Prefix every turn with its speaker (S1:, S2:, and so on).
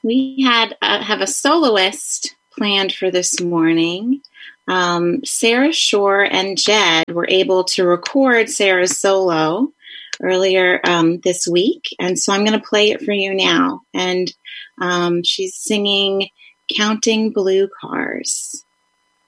S1: We have a soloist planned for this morning. Sarah Shore and Jed were able to record Sarah's solo earlier this week, and so I'm going to play it for you now. And she's singing Counting Blue Cars.